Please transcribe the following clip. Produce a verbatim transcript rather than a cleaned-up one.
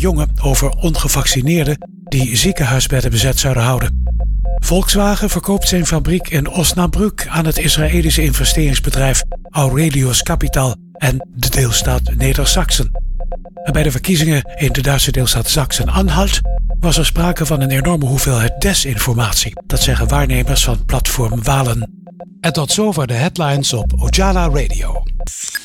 jongen over ongevaccineerden die ziekenhuisbedden bezet zouden houden. Volkswagen verkoopt zijn fabriek in Osnabrück aan het Israëlische investeringsbedrijf Aurelius Capital en de deelstaat Neder-Saxen. En bij de verkiezingen in de Duitse deelstaat Sachsen-Anhalt was er sprake van een enorme hoeveelheid desinformatie. Dat zeggen waarnemers van platform Wahlen. En tot zover de headlines op Ojala Radio.